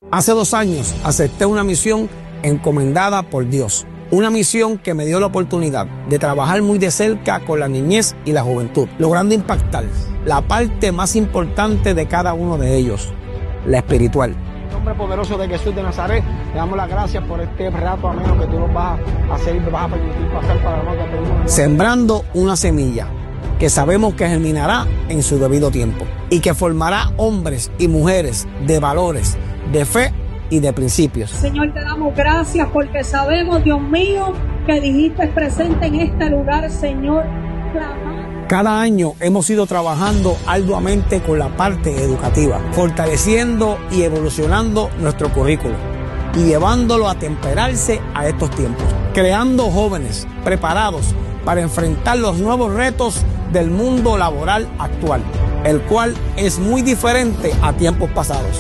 Hace 2 años acepté una misión encomendada por Dios. Una misión que me dio la oportunidad de trabajar muy de cerca con la niñez y la juventud, logrando impactar la parte más importante de cada uno de ellos, la espiritual. En el nombre poderoso de Jesús de Nazaret, le damos las gracias por este rato ameno que tú nos vas a hacer y me vas a permitir pasar para la noche. Sembrando una semilla que sabemos que germinará en su debido tiempo y que formará hombres y mujeres de valores, de fe y de principios. Señor, te damos gracias porque sabemos, Dios mío, que dijiste presente en este lugar, Señor. Cada año hemos ido trabajando arduamente con la parte educativa, fortaleciendo y evolucionando nuestro currículo y llevándolo a temperarse a estos tiempos, creando jóvenes preparados para enfrentar los nuevos retos del mundo laboral actual, el cual es muy diferente a tiempos pasados.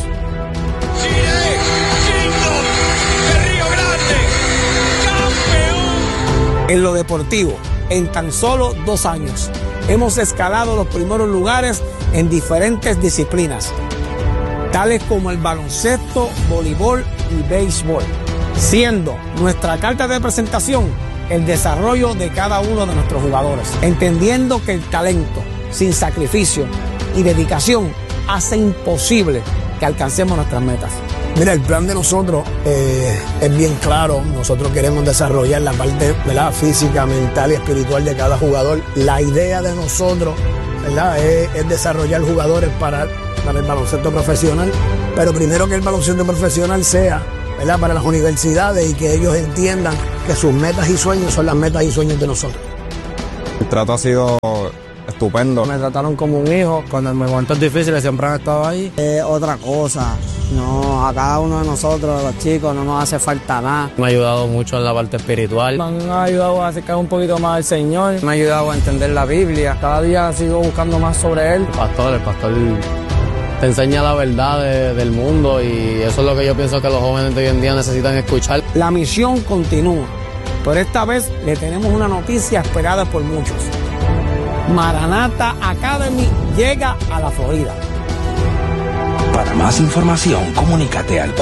En lo deportivo, en tan solo 2 años, hemos escalado los primeros lugares en diferentes disciplinas, tales como el baloncesto, voleibol y béisbol, siendo nuestra carta de presentación el desarrollo de cada uno de nuestros jugadores, entendiendo que el talento, sin sacrificio y dedicación, hace imposible que alcancemos nuestras metas. Mira, el plan de nosotros es bien claro. Nosotros queremos desarrollar la parte, ¿verdad?, física, mental y espiritual de cada jugador. La idea de nosotros, ¿verdad?, es desarrollar jugadores para el baloncesto profesional, pero primero que el baloncesto profesional sea, ¿verdad?, para las universidades y que ellos entiendan que sus metas y sueños son las metas y sueños de nosotros. El trato ha sido estupendo. Me trataron como un hijo. Cuando en momentos difíciles siempre han estado ahí. Otra cosa, no, a cada uno de nosotros, los chicos, no nos hace falta nada. Me ha ayudado mucho en la parte espiritual. Me han ayudado a acercar un poquito más al Señor. Me ha ayudado a entender la Biblia. Cada día sigo buscando más sobre Él. El pastor te enseña la verdad del mundo y eso es lo que yo pienso que los jóvenes de hoy en día necesitan escuchar. La misión continúa, pero esta vez le tenemos una noticia esperada por muchos. Maranatha Academy llega a la Florida. Para más información, comunícate al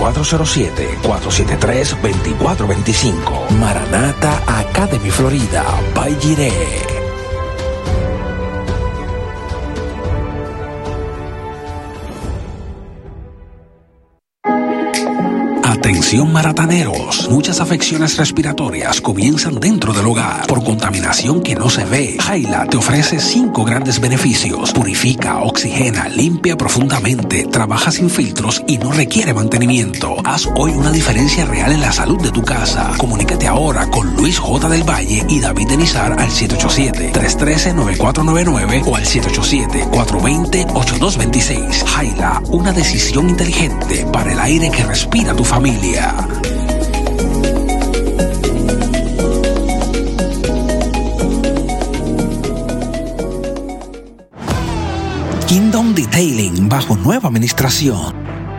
407-473-2425. Maranatha Academy Florida, by Jiré. Atención marataneros, muchas afecciones respiratorias comienzan dentro del hogar por contaminación que no se ve. Jaila te ofrece 5 grandes beneficios: purifica, oxigena, limpia profundamente, trabaja sin filtros y no requiere mantenimiento. Haz hoy una diferencia real en la salud de tu casa. Comunícate ahora con Luis J. del Valle y David Denizar al 787-313-9499 o al 787-420-8226. Jaila, una decisión inteligente para el aire que respira tu familia. Kingdom Detailing bajo nueva administración.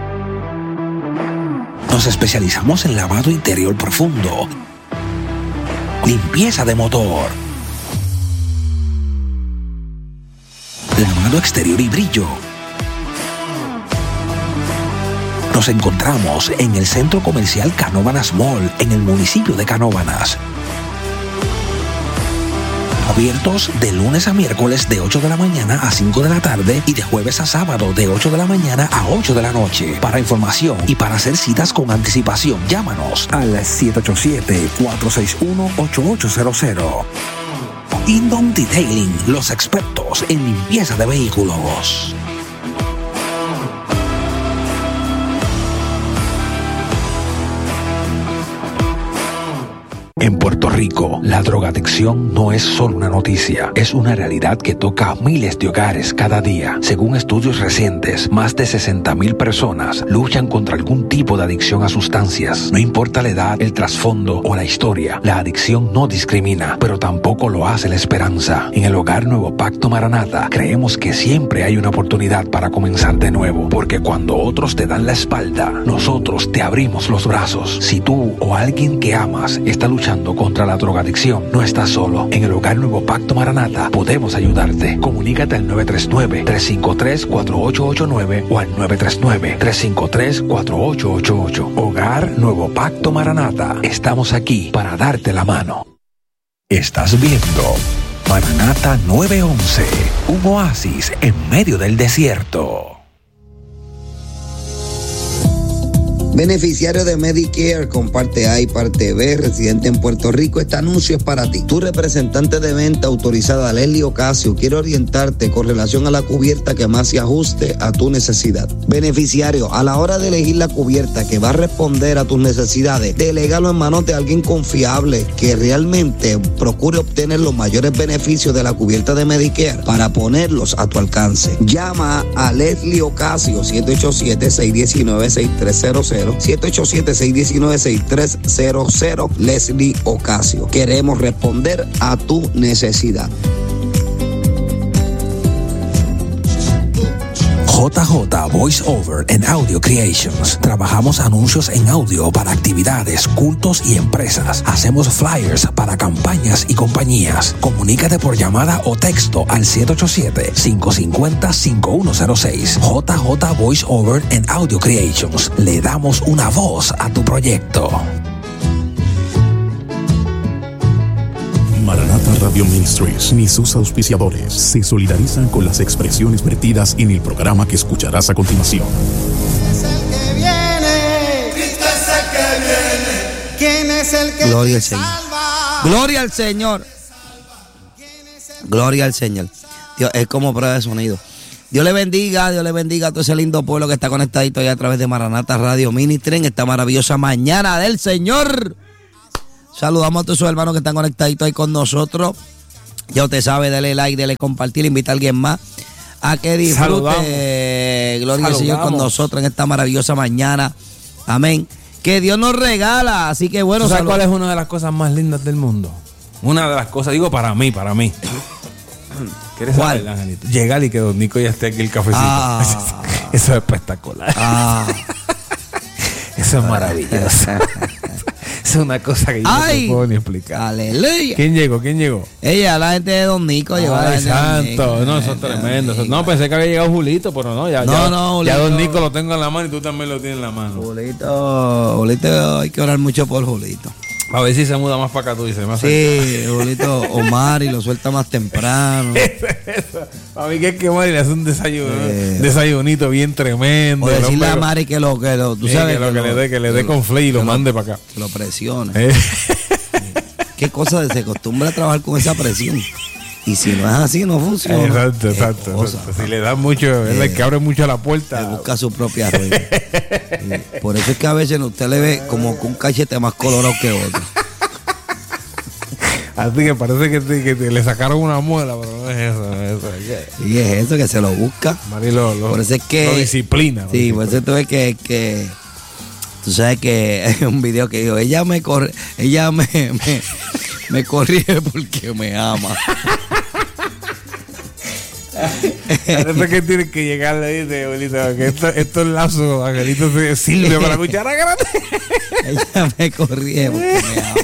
Nos especializamos en lavado interior profundo, limpieza de motor, lavado exterior y brillo. Nos encontramos en el Centro Comercial Canóvanas Mall, en el municipio de Canóvanas. Abiertos de lunes a miércoles de 8 de la mañana a 5 de la tarde y de jueves a sábado de 8 de la mañana a 8 de la noche. Para información y para hacer citas con anticipación, llámanos al 787-461-8800. Kingdom Detailing, los expertos en limpieza de vehículos. En Puerto Rico, la drogadicción no es solo una noticia, es una realidad que toca a miles de hogares cada día. Según estudios recientes, más de 60,000 personas luchan contra algún tipo de adicción a sustancias. No importa la edad, el trasfondo o la historia, la adicción no discrimina, pero tampoco lo hace la esperanza. En el Hogar Nuevo Pacto Maranatha, creemos que siempre hay una oportunidad para comenzar de nuevo, porque cuando otros te dan la espalda, nosotros te abrimos los brazos. Si tú o alguien que amas está luchando contra la la drogadicción, no estás solo. En el Hogar Nuevo Pacto Maranata podemos ayudarte. Comunícate al 939-353-4889 o al 939-353-4888. Hogar Nuevo Pacto Maranata. Estamos aquí para darte la mano. Estás viendo Maranata 911, un oasis en medio del desierto. Beneficiario de Medicare con parte A y parte B, residente en Puerto Rico, este anuncio es para ti. Tu representante de venta autorizada, Leslie Ocasio, quiere orientarte con relación a la cubierta que más se ajuste a tu necesidad. Beneficiario, a la hora de elegir la cubierta que va a responder a tus necesidades, delégalo en manos de alguien confiable que realmente procure obtener los mayores beneficios de la cubierta de Medicare para ponerlos a tu alcance. Llama a Leslie Ocasio, 787-619-6300. 787-619-6300. Leslie Ocasio. Queremos responder a tu necesidad. JJ Voice Over and Audio Creations. Trabajamos anuncios en audio para actividades, cultos y empresas. Hacemos flyers para campañas y compañías. Comunícate por llamada o texto al 787-550-5106. JJ Voice Over and Audio Creations. Le damos una voz a tu proyecto. Maranata Radio Ministries ni sus auspiciadores se solidarizan con las expresiones vertidas en el programa que escucharás a continuación. ¿Quién es el que viene? Cristo es el que viene. ¿Quién es el que Gloria al salva? Señor. Gloria al Señor. Gloria al Señor. Dios, es como prueba de sonido. Dios le bendiga a todo ese lindo pueblo que está conectadito ahí a través de Maranata Radio Ministry en esta maravillosa mañana del Señor. Saludamos a todos esos hermanos que están conectaditos ahí con nosotros. Ya usted sabe, dele like, dele compartir, invita a alguien más a que disfrute. Gloria al Señor con nosotros en esta maravillosa mañana. Amén. Que Dios nos regala. Así que bueno. ¿Sabes cuál es una de las cosas más lindas del mundo? Una de las cosas, digo para mí. ¿Quieres saber, Angelito? Llegar y que Don Nico ya esté aquí el cafecito. Eso es espectacular. Eso es maravilloso. Es una cosa que yo no te puedo ni explicar. Aleluya. ¿Quién llegó? Ella, la gente de Don Nico llegó. Ay, santo. No, eso es tremendo. No, pensé que había llegado Julito, pero no. Ya Don Nico lo tengo en la mano y tú también lo tienes en la mano. Julito, hay que orar mucho por Julito. A ver si se muda más para acá, tú dices. Más sí, Julito, Omar y lo suelta más temprano. Para mí que es que Omar le hace un desayunito bien tremendo. O decirle a Mari que lo tú sabes. Que le dé con flay y lo mande para acá. Lo presione. ¿Qué cosa se acostumbra a trabajar con esa presión? Y si no es así, no funciona. Exacto. Si le da mucho, es el que abre mucho la puerta. Busca su propia rueda. Por eso es que a veces usted le ve como un cachete más colorado que otro. Así que parece que le sacaron una muela, pero no es eso. Y es eso, que se lo busca. Mari por eso es que lo disciplina. Sí, por eso tú ves que tú sabes que hay un video que dijo, ella me corrige porque me ama. Parece que tiene que llegarle ahí que estos lazos, Angelito, sirve para la cuchara grande. Ella me corrige porque me ama.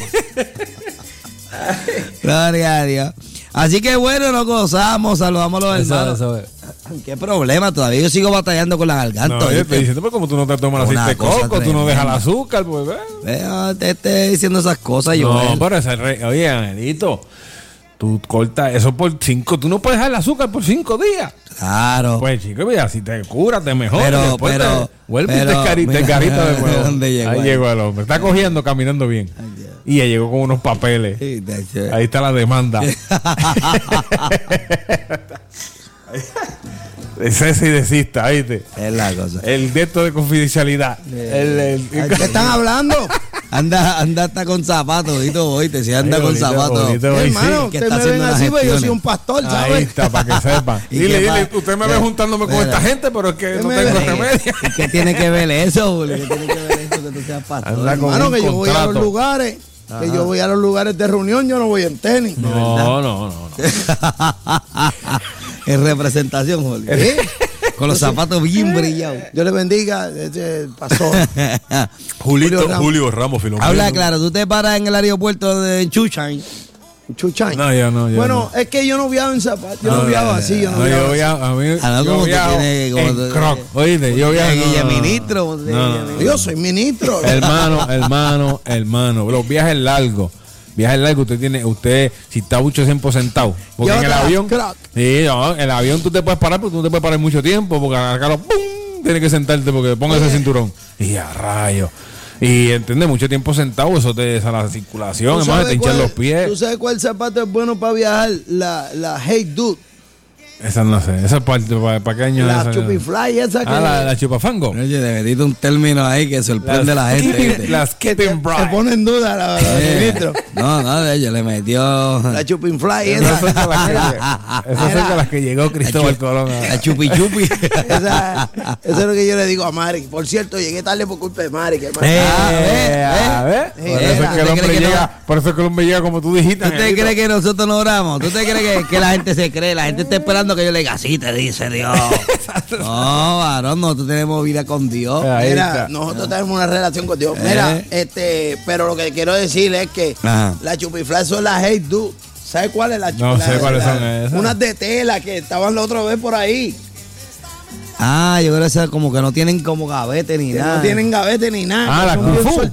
Gloria a Dios. Así que bueno, nos gozamos, saludamos a los hermanos. ¿Qué problema? Todavía yo sigo batallando con la garganta. No, yo estoy diciendo, pues como tú no te tomas el aceite de coco, tú no dejas el azúcar, pues te estoy diciendo esas cosas, yo. No, pero oye, Angelito, tú cortas eso por 5, tú no puedes dejar el azúcar por 5 días. Claro. Pues chico, mira, si te curas, te mejoras. Pero vuelve y te carita de nuevo. Ahí llegó el hombre. Está cogiendo, caminando bien. Y ya llegó con unos papeles. Ahí está la demanda. Cese y desista, ¿viste? Es la cosa. El deto de confidencialidad. ¿Qué están hablando? Anda hasta con zapatos, ¿oíste? Si anda con zapatos. Hermano, que usted está me ven así, pues yo soy un pastor, ¿sabes? Ahí está, para que sepa. Dile, usted me ve juntándome con esta gente, pero es que no tengo remedio. ¿Y qué tiene que ver eso, Julio? ¿Qué tiene que ver eso que tú seas pastor? Hermano, que yo voy a los lugares. Que yo voy a los lugares de reunión, yo no voy en tenis. No. En representación, Julio. con los zapatos bien brillados. Dios le bendiga, pasó. Julio Ramos Filomeno. Habla claro, tú te paras en el aeropuerto de Chuchay. Chuchay. No, yo no. Bueno, es que yo no viajo en zapatos. Yo no viajo así. Yo no viajo así. Yo viajo en Croc. Oíste, yo viajo. Ministro. Yo soy ministro. Hermano. Los viajes largos. Usted, si está mucho tiempo sentado. Porque en el avión. Sí, no, en el avión tú te puedes parar, pero tú no te puedes parar mucho tiempo. Porque acá tienes que sentarte porque ponga ese cinturón. Y a rayos. Y entiende, mucho tiempo sentado, eso te da la circulación, además te hinchan los pies. ¿Tú sabes cuál zapato es bueno para viajar? La Hey Dude. Esa no sé, esa parte, ¿para qué año es esa? La Chupifly, esa que... la Chupafango. Oye, le metiste un término ahí que sorprende a la gente. Las Skipping Bride. Te pone en duda la ministro. No, ella le metió... La Chupifly, esas son con las que llegó Cristóbal Colón. La Chupi. Eso es lo que yo le digo a Mari. Por cierto, llegué tarde por culpa de Mari. A ver. Por eso es que el hombre llega como tú dijiste. ¿Tú te crees que nosotros no oramos? ¿Tú te crees que la gente se cree? La gente está esperando que yo le diga, así te dice Dios. No, varón, nosotros tenemos vida con Dios. Mira, nosotros tenemos una relación con Dios. Mira, pero lo que quiero decir es que la Chupifly son las Hey Dude. ¿Sabes cuál es la Chupifly? No sé cuáles son esas. Unas de tela que estaban la otra vez por ahí. Yo creo que como que no tienen como gavete ni nada. No tienen gavete ni nada. La Kung Fu.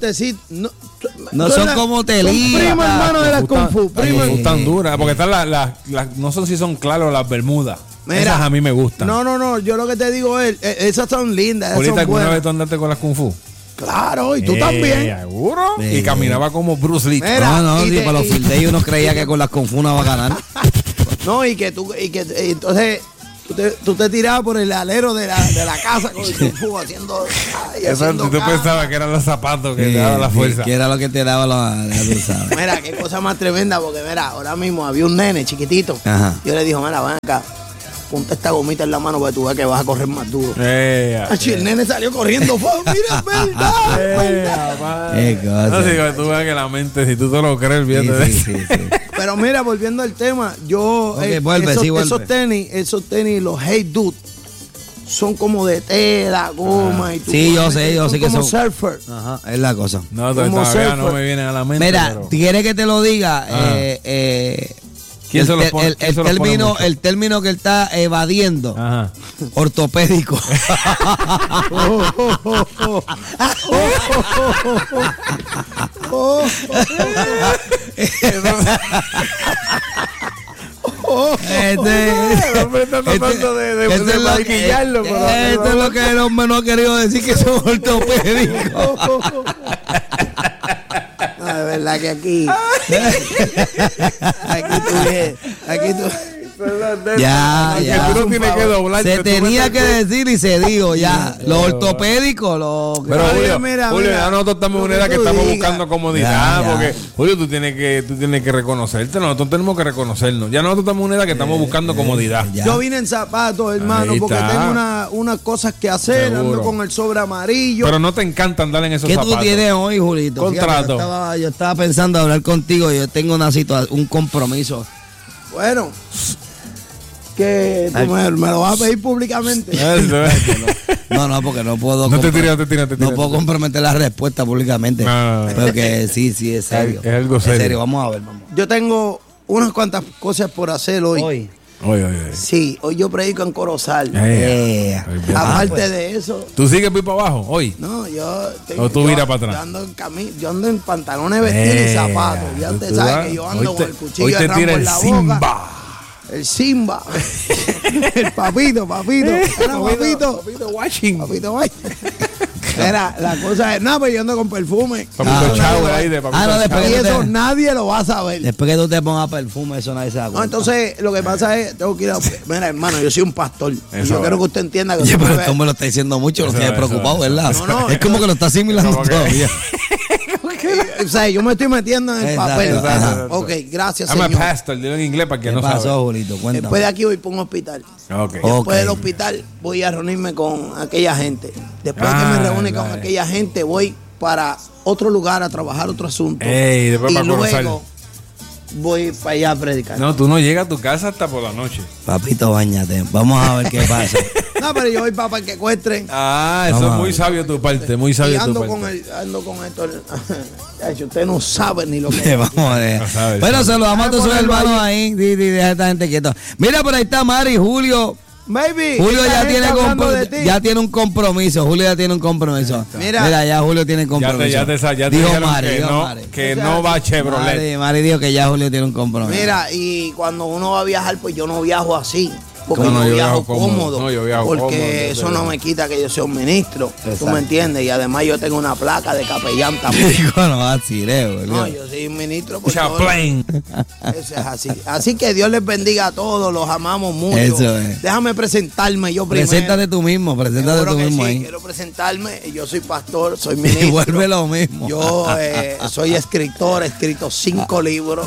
No son como telitas. Primo hermano de la Kung Fu. Tan duras. Porque están no sé si son claros las bermudas. Mira, esas a mí me gustan. No. Yo lo que te digo es, esas son lindas. ¿Ahorita alguna vez tú andaste con las Kung Fu? Claro, y tú también. ¿Seguro? Y caminaba como Bruce Lee. No, si para los fildeos uno creía que con las Kung Fu no va a ganar. No, y que entonces tú te tirabas por el alero de la casa con el Kung Fu haciendo tú pensabas que eran los zapatos que te daban la fuerza. Que era lo que te daba la Mira, qué cosa más tremenda, porque mira, ahora mismo había un nene chiquitito. Yo le dije, mira, ven acá, ponte esta gomita en la mano para que tú veas que vas a correr más duro. El nene salió corriendo. Mira, es verdad. No, si tú veas que la mente, si tú te lo crees, olvídate de eso. Pero mira, volviendo al tema, yo esos tenis, los Hey Dude, son como de tela, goma y tú. Sí, yo sé que son surfer. Es la cosa. No, todavía no me viene a la mente. Mira, ¿quieres que te lo diga? ¿Quién se lo pone? El término que él está evadiendo. Ortopédico. Esto es lo que el hombre no ha querido decir, que son ortopédicos. No, de verdad que aquí tú ya. Tú no tienes que doblar. Se tenía que decir y se dijo ya. Los ortopédicos, Pero Julio, ya nosotros estamos en una edad que estamos buscando comodidad. Porque, Julio, tú tienes que reconocerte. Nosotros tenemos que reconocernos. Ya nosotros estamos en una edad que estamos buscando comodidad. Yo vine en zapatos, hermano, porque tengo unas cosas que hacer. Seguro. Ando con el sobre amarillo. Pero no te encanta andar en esos zapatos. ¿Qué tú tienes hoy, Julito? Contrato. Fíjate, yo estaba pensando hablar contigo. Yo tengo una situación, un compromiso. Bueno, que tú me lo vas a pedir públicamente. No, porque no puedo. No te tires. No puedo comprometer la respuesta públicamente. Porque sí, es serio. Es algo serio. Es serio, vamos a ver. Yo tengo unas cuantas cosas por hacer hoy. Sí, hoy yo predico en Corozal. Aparte de eso. ¿Tú sigues muy para abajo hoy? No, yo. ¿O tú miras para atrás? Yo ando en pantalones, vestidos y zapatos. Ya usted sabe que yo ando con el cuchillo de Rambo en la boca. El Simba. El papito. Papito watching. Mira, la cosa es, pues yo ando con perfume. Papito shower ahí de papito shower. Y eso nadie lo va a saber. Después que tú te pongas perfume, eso nadie se da cuenta. No, entonces lo que pasa es, tengo que ir a... Mira, hermano, yo soy un pastor. Y yo quiero que usted entienda que... Pero tú me lo estás diciendo mucho, lo tienes preocupado, ¿verdad? No, es como que lo está asimilando todavía. O sea, yo me estoy metiendo en el papel. Ok, gracias, señor. I'm a pastor, dilo en inglés para que no pasó, Julito? Cuéntame. Después de aquí voy para un hospital. Después del hospital voy a reunirme con aquella gente. Después que me reúne con aquella gente, voy para otro lugar a trabajar otro asunto. Y luego voy para allá a predicar. No, tú no llegas a tu casa hasta por la noche. Papito, bañate. Vamos a ver qué pasa. No, pero yo voy para Parque Ecuestre. Eso es muy sabio de tu parte, muy sabio de tu parte. Ando con esto. Usted no sabe ni lo que Vamos a ver. Bueno, saludamos a todos sus hermanos ahí. Deja a esta gente quieta. Mira, por ahí está Mari, Julio. Baby, Julio ya tiene un compromiso. Julio ya tiene un compromiso. Mira, ya Julio tiene compromiso. Ya te dijo Mari, que no va a Chevrolet. Mari dijo que ya Julio tiene un compromiso. Mira, y cuando uno va a viajar, pues yo no viajo así. Porque yo viajo cómodo. Porque eso no me quita que yo sea un ministro. Exacto. ¿Tú me entiendes? Y además yo tengo una placa de capellán también. No, yo soy un ministro. Chaplain. Eso es así. Así que Dios les bendiga a todos. Los amamos mucho. Eso es. Déjame presentarme yo primero. Preséntate tú mismo ahí. Quiero presentarme. Yo soy pastor, soy ministro. Y vuelve lo mismo. Yo soy escritor, he escrito 5 libros.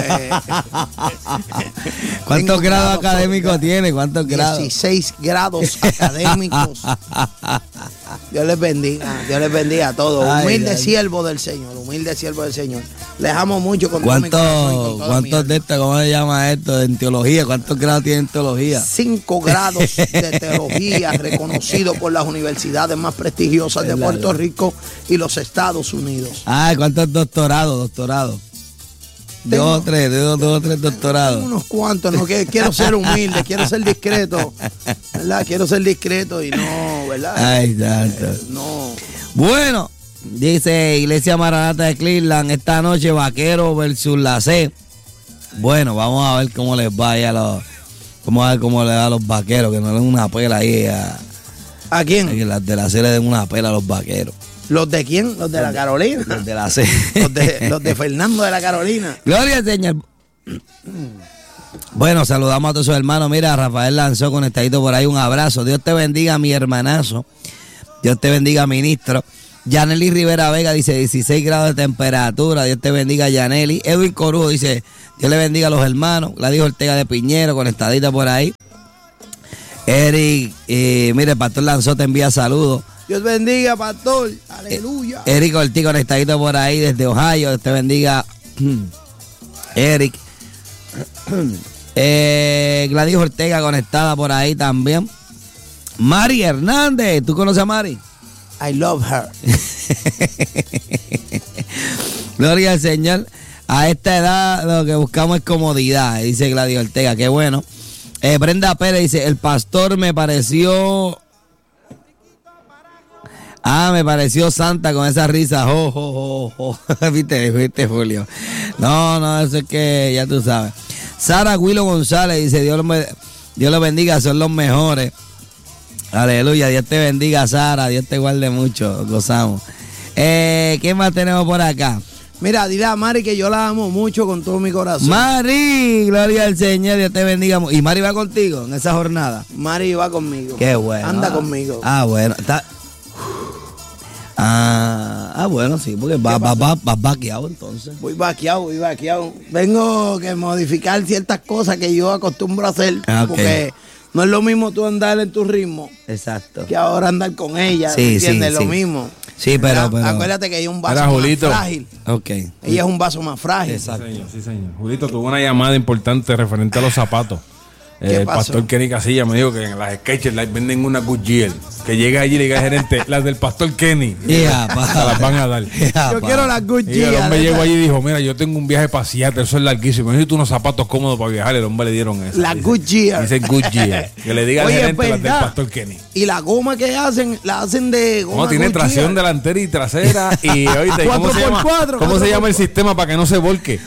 ¿Cuántos grados académicos tiene? ¿Cuántos grados? 16 grados académicos. Dios les bendiga a todos. Humilde siervo del Señor. Les amo mucho con todo mi corazón. ¿Cuántos de estos, cómo se llama esto, en teología? ¿Cuántos grados tiene en teología? 5 grados de teología reconocidos por las universidades más prestigiosas de Puerto Rico y los Estados Unidos. ¿Cuántos doctorados? Dos o tres doctorados. Unos cuantos, no quiero ser humilde, quiero ser discreto, ¿verdad? Quiero ser discreto y no, ¿verdad? Ay, tanto. No. Bueno, dice Iglesia Maranata de Cleveland, esta noche Vaquero versus la C. Bueno, vamos a ver cómo les va a cómo le va a los Vaqueros, que no le den una pela ahí ¿A quién? Que las de la C le den una pela a los Vaqueros. ¿Los de quién? ¿Los de la Carolina? Los de la C. Los de Fernando de la Carolina. Gloria al Señor. Bueno, saludamos a todos sus hermanos. Mira, Rafael lanzó conectadito por ahí. Un abrazo. Dios te bendiga, mi hermanazo. Dios te bendiga, ministro. Yaneli Rivera Vega dice 16 grados de temperatura. Dios te bendiga, Yaneli. Edwin Corujo dice Dios le bendiga a los hermanos. Gladys Ortega de Piñero, conectadita por ahí. Eric, mire, el pastor Lanzó te envía saludos. Dios bendiga, pastor. Aleluya. Eric Ortiz conectadito por ahí desde Ohio. Dios te bendiga, Eric. Gladys Ortega conectada por ahí también. Mari Hernández. ¿Tú conoces a Mari? I love her. Gloria al Señor. A esta edad lo que buscamos es comodidad, dice Gladys Ortega. Qué bueno. Brenda Pérez dice, el pastor me pareció... me pareció santa con esa risa. ¿Viste, Julio? No, eso es que ya tú sabes. Sara Willow González dice, Dios los bendiga, son los mejores. Aleluya, Dios te bendiga, Sara, Dios te guarde mucho, gozamos. ¿Qué más tenemos por acá? Mira, dile a Mari que yo la amo mucho con todo mi corazón. Mari, gloria al Señor, Dios te bendiga. ¿Y Mari va contigo en esa jornada? Mari va conmigo. Qué bueno. Anda conmigo. Bueno, está... bueno, sí, porque vas vaqueado entonces. Voy vaqueado. Vengo que modificar ciertas cosas que yo acostumbro a hacer. Porque no es lo mismo tú andar en tu ritmo. Exacto. Que ahora andar con ella. Sí, ¿entiendes? Lo mismo. Sí, pero... Acuérdate que ella es un vaso más frágil. Ok. Ella es un vaso más frágil. Exacto. Sí, señor. Julito, tuvo una llamada importante referente a los zapatos. El pastor Kenny Casilla me dijo que en las Skechers venden una Goodyear. Que llega allí y le diga al gerente, las del pastor Kenny. Las van a dar. Yo quiero las Goodyear. Y el hombre llegó allí y dijo, mira, yo tengo un viaje para Seattle, eso es larguísimo. Necesito unos zapatos cómodos para viajar. El hombre le dieron eso. Las Goodyear. Dice Goodyear. Que le diga al gerente las del pastor Kenny. Y la goma que hacen, la hacen de goma. No, tiene tracción delantera y trasera. Y oíste, ¿cómo se llama el sistema para que no se volque?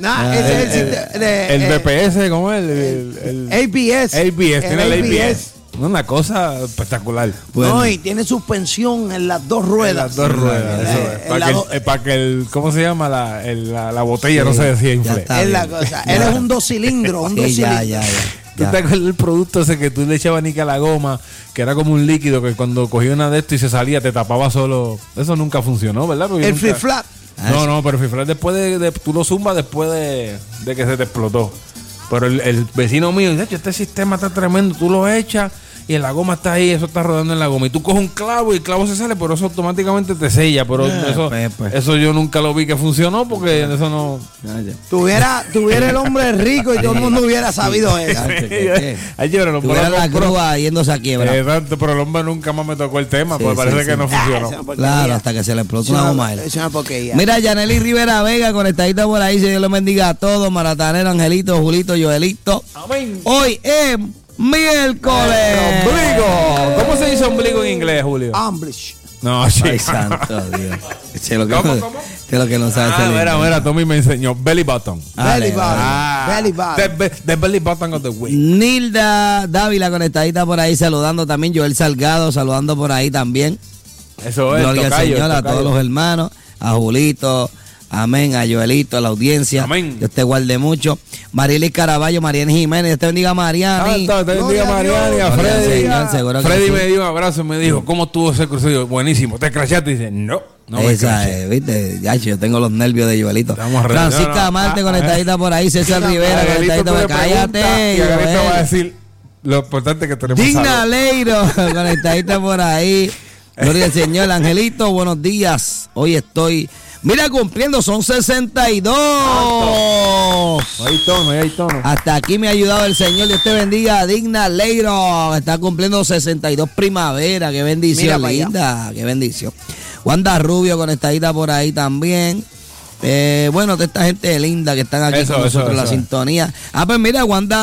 El BPS, ¿cómo es? El ABS. Tiene el ABS. Una cosa espectacular. Bueno. No, y tiene suspensión en las dos ruedas. Para que el, ¿cómo se llama? La botella no se desinfle. Es la cosa. Él es un 2 cilindros. Ya. ¿Tú te acuerdas del producto ese que tú le echabas ni que a la goma, que era como un líquido que cuando cogía una de esto y se salía te tapaba solo? Eso nunca funcionó, ¿verdad? Porque el free flat. No, pero el free flat después de tú lo zumbas después de que se te explotó. Pero el vecino mío dice, este sistema está tremendo, tú lo echas y la goma está ahí, eso está rodando en la goma. Y tú coges un clavo y el clavo se sale, pero eso automáticamente te sella. Pero eso yo nunca lo vi que funcionó porque eso no... Tuviera el hombre rico y todo el mundo hubiera sabido eso. Tuviera la grúa yéndose a quiebra. Exacto, pero el hombre nunca más me tocó el tema, porque parece que no funcionó. Claro, hasta que se le explotó una goma. Mira, Yaneli Rivera Vega, conectadita por ahí, si Dios lo bendiga a todos, Maratanero, Angelito, Julito, Joelito. Amén. Hoy es miércoles. Ombligo. ¿Cómo se dice ombligo en inglés, Julio? Amblish. No, sí. Ay, santo Dios. ¿Cómo? Es lo que no sabe hacer. Mira, Tommy me enseñó. Belly button. Belly button. The belly button of the week. Nilda Dávila conectadita por ahí saludando también. Joel Salgado saludando por ahí también. Eso es. Gloria al Señor, a todos los hermanos, a Julito, amén, a Joelito, a la audiencia. Amén. Dios te guarde mucho. Marilis Caraballo, Mariani Jiménez, Dios te bendiga, Mariani. Te bendiga, Mariani. A Freddy. Freddy me dio un abrazo y me dijo, ¿cómo estuvo ese crucero? Buenísimo. ¿Te crashaste? Y dice, no me esa viste, ya yo tengo los nervios de Joelito. Francisca Marte conectadita por ahí, César Rivera conectadita por ahí. Cállate. Y Agarito va a decir lo importante que tenemos. Digna Leiro conectadita por ahí. Gloria al Señor. Angelito, buenos días. Hoy estoy, mira, cumpliendo, son 62. Hay tono. Hasta aquí me ha ayudado el Señor. Dios te bendiga. Digna Leiro, está cumpliendo 62 primavera. Qué bendición, linda. Qué bendición. Wanda Rubio conectadita por ahí también. Bueno, de esta gente linda que están aquí con nosotros en la sintonía. Pues mira, Wanda,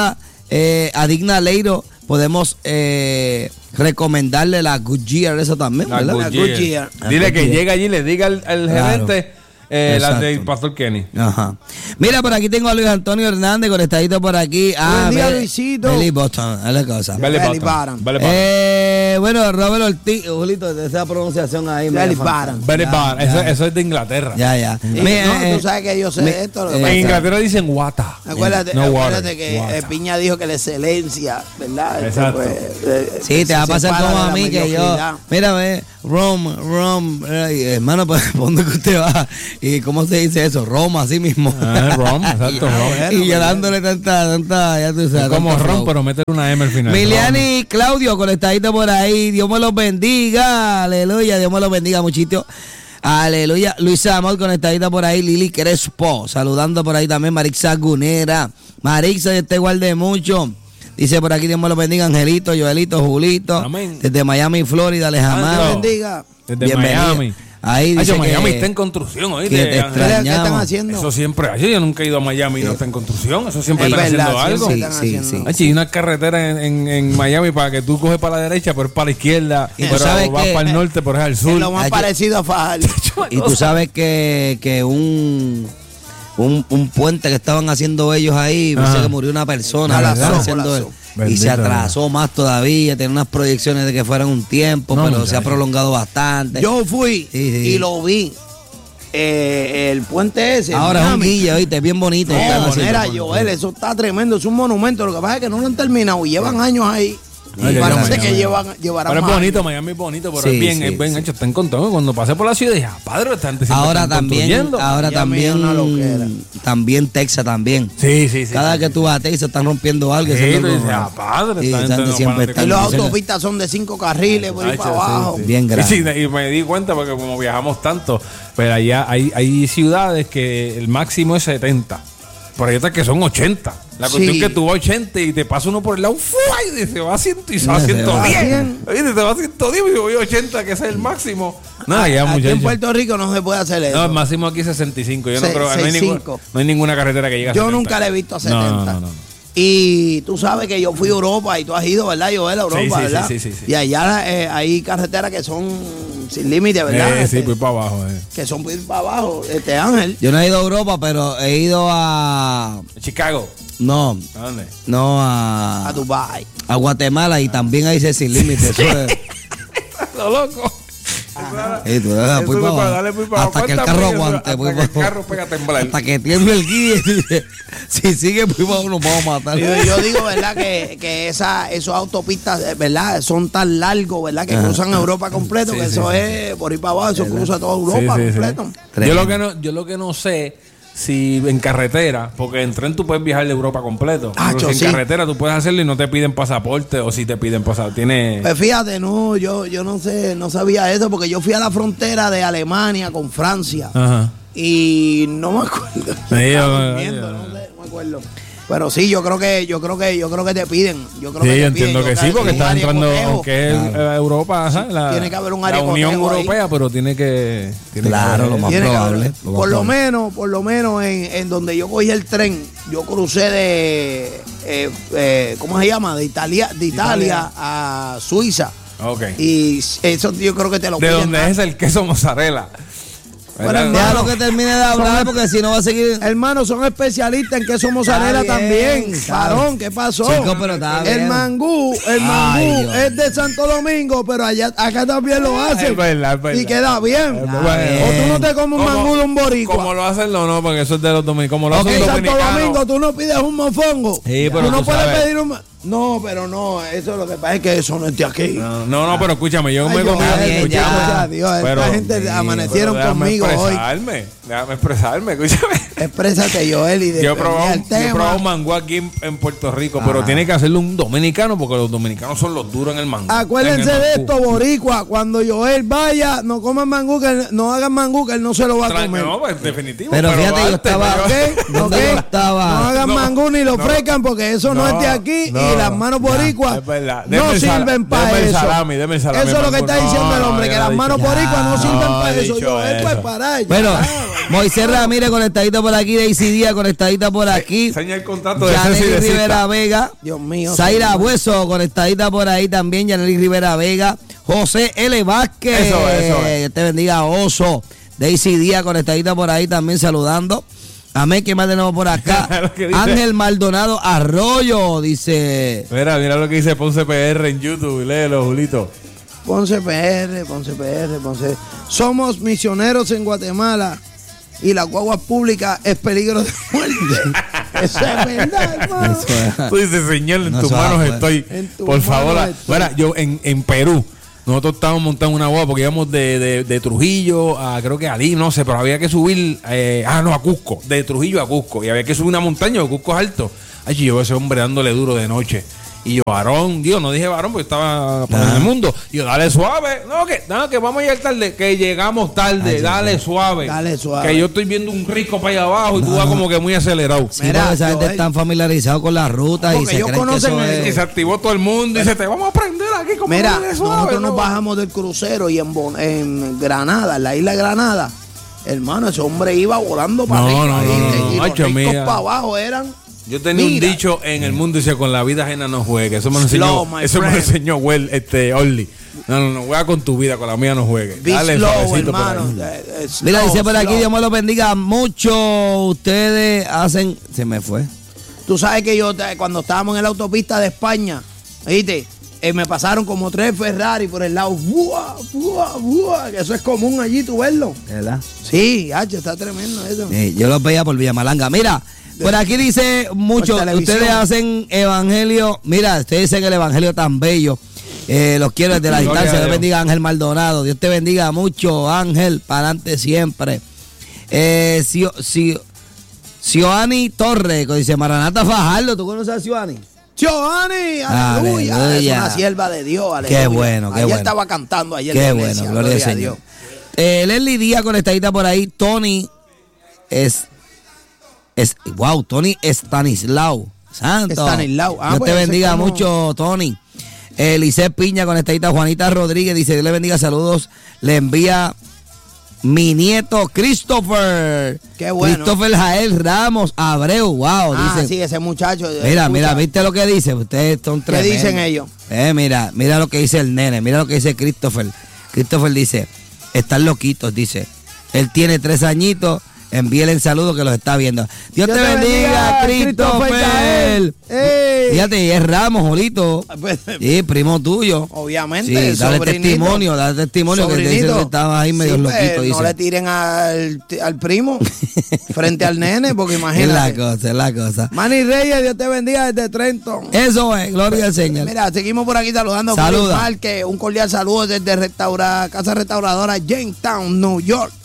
a Digna Leiro podemos recomendarle la Goodyear, eso también, ¿verdad? La Goodyear. Dile que llega allí y le diga al gerente la del Pastor Kenny. Ajá. Mira, por aquí tengo a Luis Antonio Hernández conectadito por aquí. Buen día, Luisito. Belly Button, es la cosa. Belly Button. Bueno, Robert Ortiz, Julito, esa pronunciación ahí. Belly Button. Eso es de Inglaterra. Ya. Tú sabes que yo sé esto. En Inglaterra dicen guata. Acuérdate que Piña dijo que la excelencia, ¿verdad? Exacto. Sí, te va a pasar como a mí que yo. Mira, Rom, hermano, ¿por dónde que usted va? ¿Y cómo se dice eso? Roma, así mismo. Exacto, y yo dándole tanta, ya tú sabes. Como Rom, pero meter una M al final. Miliani Claudio, conectadito por ahí. Dios me los bendiga. Aleluya, Dios me los bendiga muchito. Aleluya. Luisa Amor, conectadita por ahí. Lili Crespo, saludando por ahí también. Marixa Gunera. Marixa, Dios te guarde mucho. Dice por aquí, Dios me los bendiga. Angelito, Joelito, Julito. Amén. Desde Miami, Florida, les amamos. Dios bendiga. Desde Miami. Ahí dice Miami está en construcción, ¿oíste? ¿Qué están haciendo? Eso siempre. Yo nunca he ido a Miami y no está en construcción. Eso siempre están haciendo algo. Sí. Hay una carretera en Miami para que tú coges para la derecha, pero para la izquierda. Pero vas para el norte, pero es al sur. Es lo más parecido a Fajardo. Y tú sabes que un puente que estaban haciendo ellos ahí, dice que murió una persona haciendo y se atrasó más todavía, tiene unas proyecciones de que fueran un tiempo, pero se ha prolongado bastante. Yo fui y lo vi. El puente ese. Ahora es un guilla, ¿viste? Es bien bonito. Joel, eso está tremendo, es un monumento. Lo que pasa es que no lo han terminado y llevan años ahí. Parece que llevarán pero es bonito, Miami es bonito, pero es bien hecho. Está en contado. Cuando pasé por la ciudad dije, padre, ahora también Texas también. Sí. Cada que tú vas a Texas están rompiendo algo. Padre, y las autopistas son de 5 carriles por ahí para abajo. Bien grande. Y me di cuenta porque como viajamos tanto, pero allá hay ciudades que el máximo es 70. Por ahí está que son 80. La cuestión es que tú vas 80 y te pasa uno por el lado y se va a 100 y se va a 110. Oye, te va a 110 y yo voy a 80, que ese es el máximo. Aquí en Puerto Rico no se puede hacer eso. No, el máximo aquí es 65. Yo no creo no hay ninguna carretera que llegue a 70. Yo nunca le he visto a 70. No. Y tú sabes que yo fui a Europa y tú has ido, ¿verdad? Yo a Europa, ¿verdad? Sí. Y allá hay carreteras que son sin límite, ¿verdad? Sí, voy para abajo. Que son muy para abajo, Ángel. Yo no he ido a Europa, pero he ido a Chicago. No. ¿A dónde? No, a Dubái. A Guatemala y también hay sin límite. Eso es. Lo loco. Hasta que el carro aguante. Hasta que tiemble el guía. Si sigue, pues nos vamos a matar. Yo digo, ¿verdad? Que esos autopistas, ¿verdad? Son tan largos, ¿verdad? Que cruzan Europa completo. Que eso es por ahí para abajo. Eso cruza toda Europa completo. Yo lo que no sé si en carretera, porque en tren tú puedes viajar de Europa completo. Pero si en carretera tú puedes hacerlo y no te piden pasaporte, o si te piden pasaporte. Pues fíjate, no, yo no sé, no sabía eso, porque yo fui a la frontera de Alemania con Francia. Ajá. Y no me acuerdo. No me acuerdo. Pero sí, yo creo que te piden. Yo entiendo que sí, porque estás entrando, aunque es Europa, sí, tiene que haber un área la Unión Europea, ahí. pero tiene que lo más probable. Por lo menos en donde yo cogí el tren, yo crucé de ¿cómo se llama? De Italia a Suiza. Okay. Y eso yo creo que te lo piden. ¿De dónde es el queso mozzarella? Bueno, déjalo que termine de hablar porque si no va a seguir. Hermanos, son especialistas en queso mozzarella también. Varón, ¿qué pasó? Chico, pero está bien. El mangú es de Santo Domingo, pero acá también lo hacen. Es verdad. Y queda bien. O tú no te comes un mangú de un boricua. Como lo hacen, no, porque eso es de los dominicanos. Como lo hacen los dominicanos. En Santo Domingo tú no pides un mofongo. Sí, pero tú no puedes pedir un... No, pero no, eso lo que pasa es que eso no es de aquí. No, pero escúchame, yo me comí. Esta gente amanecieron conmigo hoy. Déjame expresarme, escúchame. Exprésate, Joel, y yo he probado mangú aquí en Puerto Rico, pero tiene que hacerlo un dominicano, porque los dominicanos son los duros en el mangú. Acuérdense de esto, boricua, cuando Joel vaya, no coman mangú, no hagan mangú, que él no se lo va a comer. No, pues definitivo. Pero fíjate, yo estaba... No hagan mangú ni lo frecan, porque eso no es de aquí. Y las manos boricuas no sirven para eso. Deme el salami. Eso es lo que está diciendo el hombre, que las manos boricuas no sirven para eso. Joel, pues para allá. Bueno, Moisés Ramírez conectadito por aquí, Daisy Díaz conectadita por aquí. Enseña el contrato de Yaneli Rivera Vega. Dios mío. Zaira Bueso conectadita por ahí también, Yaneli Rivera Vega. José L. Vázquez. Eso. Que te bendiga, Oso. Daisy Díaz conectadita por ahí también saludando. Amén, ¿qué más tenemos por acá? Ángel Maldonado Arroyo dice. Mira lo que dice Ponce PR en YouTube. Léelo, Julito. Ponce PR. Somos misioneros en Guatemala y la guagua pública es peligro de muerte. Eso es verdad, hermano. Tú dices, Señor, en tus manos estoy. Por favor. Mira, yo en Perú. Nosotros estábamos montando una guagua porque íbamos de Trujillo a, creo que a Lima, no sé, pero había que subir, a Cusco, de Trujillo a Cusco, y había que subir una montaña, porque Cusco es alto. Ay, yo ese hombre dándole duro de noche. Y yo, varón, Dios, no dije varón porque estaba por el mundo. Y yo, dale suave. No, que vamos a llegar tarde, que llegamos tarde, dale suave. Que yo estoy viendo un risco para allá abajo y tú vas como que muy acelerado. Sí, mira, esa gente están familiarizados con las rutas y se ellos creen conocen que eso y se activó todo el mundo y dice, te vamos a prender aquí como mira, suave, nosotros nos bajamos del crucero y en Granada, en la isla de Granada, hermano, ese hombre iba volando para arriba. Y los riscos para abajo eran... Yo tenía un dicho en el mundo, dice, con la vida ajena no juegue. Eso me lo enseñó Orly. No, juega con tu vida, con la mía no juegue. Dale, slow, hermano. Mira, dice por aquí, Dios me lo bendiga mucho. Ustedes hacen... Se me fue. Tú sabes que yo, cuando estábamos en la autopista de España, ¿viste? Me pasaron como 3 Ferrari por el lado. ¡Buah! Que eso es común allí, tú verlo. ¿Verdad? Sí, está tremendo eso. Yo los veía por Villamalanga. Mira, por aquí dice mucho, ustedes hacen evangelio. Mira, ustedes dicen que el evangelio tan bello. Los quiero desde la distancia. Dios bendiga a Ángel Maldonado. Dios te bendiga mucho, Ángel. Para adelante siempre. Sioani Torres, dice Maranata Fajardo. ¿Tú conoces a Sioani? Sioani, aleluya. Es una sierva de Dios, aleluya. Qué bueno, qué bueno. Estaba cantando ayer. Qué bueno, gloria al Señor. Leslie Díaz conectadita por ahí. Tony Tony Estanislao. Santo. Estanislao. Dios te bendiga mucho, Tony. Eliseo Piña conectadita. Juanita Rodríguez dice, Dios le bendiga, saludos. Le envía mi nieto Christopher. Qué bueno. Christopher Jael Ramos Abreu. Wow. Dice, sí, ese muchacho. Mira, ¿viste lo que dice? Ustedes son tremendos. ¿Qué dicen ellos? Mira lo que dice el nene. Mira lo que dice Christopher. Christopher dice, están loquitos, dice. Él tiene 3 añitos. Envíele el saludo que los está viendo. Dios te bendiga, Christopher. Fíjate, es Ramos, Jolito. Sí, primo tuyo. Obviamente. Sí, dale testimonio que te dice que estaba ahí medio loquito. No le tiren al primo frente al nene, porque imagínate. Es la cosa. Manny Reyes, Dios te bendiga desde Trenton. Eso es, gloria al Señor. Mira, seguimos por aquí saludando. Saluda. Un cordial saludo desde Casa Restauradora Jamestown, New York.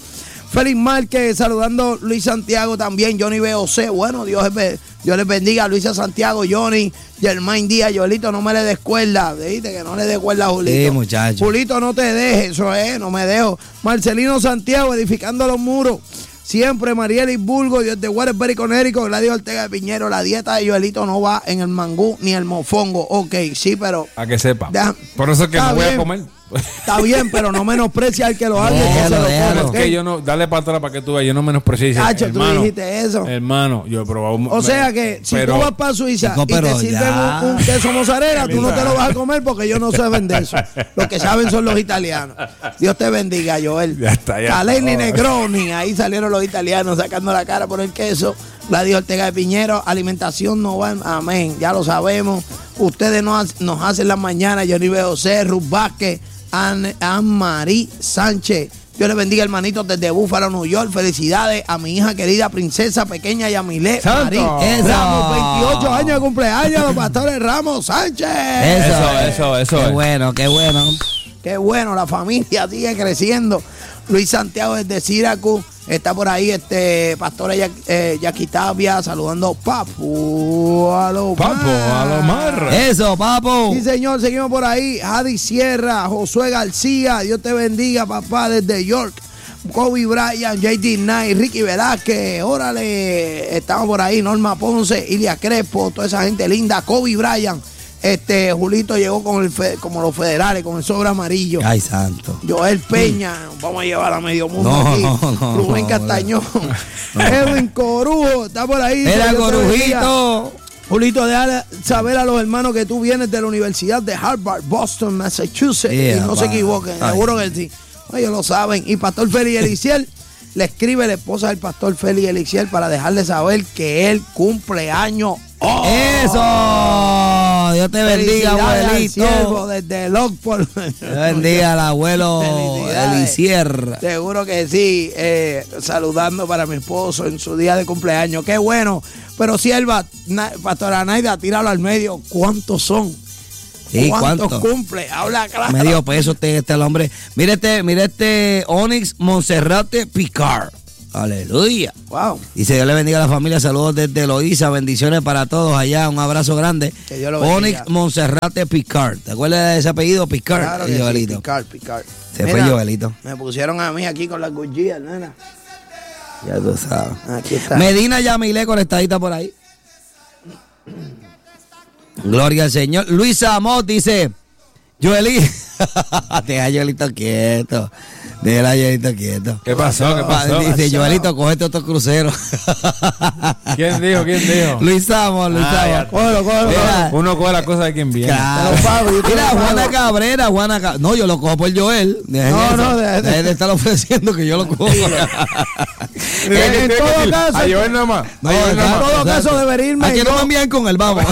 Félix Márquez, saludando Luis Santiago también, Johnny BOC. Bueno, Dios les bendiga a Luisa Santiago, Johnny, Germain Díaz, Joelito, no me le des cuerda. Dijiste que no le des cuerda a Julito. Sí, muchacho. Julito, no te dejes, eso es, no me dejo. Marcelino Santiago, edificando los muros. Siempre Marielis Burgo, Dios de Waterbury, Conérico, Gladys Ortega de Piñero. La dieta de Joelito no va en el mangú ni el mofongo. Ok, sí, pero... A que sepa. Por eso es que no voy a comer. Está bien, pero no menosprecia al que lo haga. Es que yo no, dale para atrás para que tú veas, yo no menosprecio. Cacho, tú dijiste eso. Hermano, yo he probado. O sea que si tú vas para Suiza y te sirven un queso mozzarella, tú no te lo vas a comer porque ellos no saben de eso. Los que saben son los italianos. Dios te bendiga, Joel. Ya está. Caleni Negroni, ahí salieron los italianos sacando la cara por el queso. Gladys Ortega de Piñero, alimentación no va, amén, ya lo sabemos. Ustedes nos hacen las mañanas, Johnny BOC, Ruth Vázquez, Anne-Marie Sánchez. Dios les bendiga, hermanitos, desde Búfalo, New York. Felicidades a mi hija querida, princesa pequeña Yamilé Marín Ramos, 28 años de cumpleaños, los pastores Ramos Sánchez. Eso. Qué bueno, qué bueno. Qué bueno, la familia sigue creciendo. Luis Santiago desde Syracuse. Está por ahí pastora Jackie Tapia saludando Papu a lo mar. Eso, papo. Sí, señor, seguimos por ahí. Jadi Sierra, Josué García, Dios te bendiga, papá, desde York. Kobe Bryant, JD Knight, Ricky Velázquez, órale, estamos por ahí. Norma Ponce, Ilia Crespo, toda esa gente linda. Kobe Bryant. Julito llegó como los federales, con el sobre amarillo. Ay, santo. Joel Peña, vamos a llevar a medio mundo aquí. Rubén Castañón. Edwin Corujo, está por ahí. Era Corujito. Julito, déjale saber a los hermanos que tú vienes de la Universidad de Harvard, Boston, Massachusetts. Y no se equivoquen, seguro que sí. Ellos lo saben. Y Pastor Félix Eliciel le escribe la esposa del Pastor Félix Eliciel para dejarle saber que él cumple años. ¡Oh! ¡Eso! Dios te bendiga, abuelito. Desde Lockport. Dios bendiga al abuelo Elicier. Seguro que sí. Saludando para mi esposo en su día de cumpleaños. ¡Qué bueno! Pero sierva, pastora Naida, tíralo al medio. ¿Cuántos son? Sí, ¿Cuántos cumple? Habla claro. Medio peso este el hombre. Mira este Onyx Monserrate Picard. Aleluya. Wow. Dice, Dios le bendiga a la familia. Saludos desde Loíza. Bendiciones para todos allá. Un abrazo grande. Que Dios lo bendiga. Onyx Monserrate Picard. ¿Te acuerdas de ese apellido? Picard. Claro que sí, Picard. Se fue Joelito. Me pusieron a mí aquí con las gurgillas, nena. Ya tú sabes. Aquí está. Medina Yamilé conectadita por ahí. Gloria al Señor. Luisa Amot dice, Joelito. Deja a Joelito quieto. Déjala a Joelito quieto. ¿Qué pasó? Dice, Joelito, cógete otro crucero. ¿Quién dijo? Luis Amos. Cógelo. Uno coge las cosas de quien viene. Claro. Mira, Juana Cabrera. No, yo lo cojo por Joel. Deje de estar ofreciendo que yo lo cojo. En todo caso. A Joel nada más. En todo caso debería irme. Aquí no me envían con él, vamos.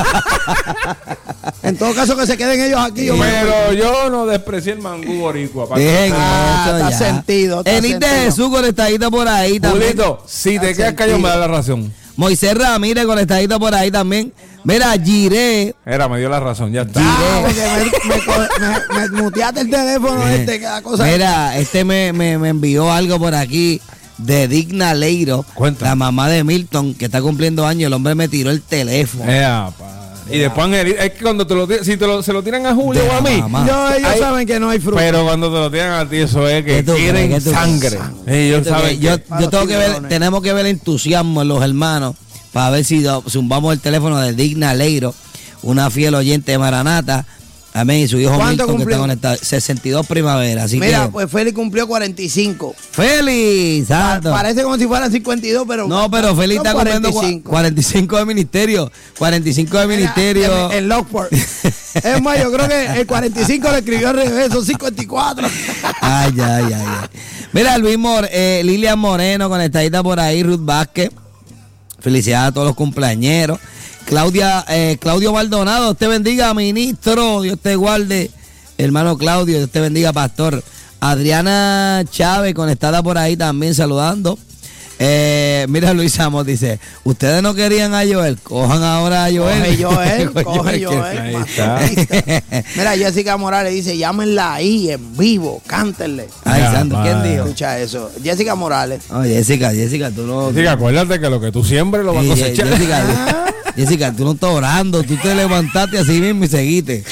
En todo caso que se queden ellos aquí. Pero yo no desprecié el mangú boricua. Está sentido. Enid de Jesús conectadita por ahí también. Julito, si te quedas callado me da la razón. Moisés Ramírez conectadita por ahí también. Mira, Giré. Me dio la razón, ya está. Me muteaste el teléfono cada cosa. Mira, me envió algo por aquí de Digna Leiro. Cuéntame. La mamá de Milton, que está cumpliendo años. El hombre me tiró el teléfono. Y después es que cuando se lo tiran a Julio o a mí, ellos saben que no hay fruta. Pero cuando te lo tiran a ti, eso es que quieren sangre. Ellos saben yo tengo que ver, tenemos que ver el entusiasmo en los hermanos para ver si zumbamos el teléfono de Digna Leiro, una fiel oyente de Maranata. Amén. Y su hijo Milton que está conectado. 62 primavera. Así mira, que, pues Félix cumplió 45. ¡Félix! Parece como si fueran 52, pero. No, pero Félix está cumpliendo 45 de ministerio. 45 de ministerio. En Lockport. Es más, yo creo que el 45 lo escribió al revés, son 54. Ay. Mira, Lilian Moreno, conectadita por ahí, Ruth Vázquez. Felicidades a todos los cumpleañeros. Claudio Maldonado, Dios te bendiga, ministro, Dios te guarde, hermano Claudio, Dios te bendiga, pastor. Adriana Chávez, conectada por ahí también, saludando. Mira, Luis Amos dice, ustedes no querían a Joel, cojan ahora a Joel. Coge Joel. Ahí está. Mira, Jessica Morales dice, llámenla ahí en vivo, cántenle. Ay, santo, ¿quién dijo? Escucha eso. Jessica Morales. Oh, Jessica, tú no... Jessica, acuérdate que lo que tú siembres lo vas a cosechar. Jessica, tú no estás orando, tú te levantaste así mismo y seguiste.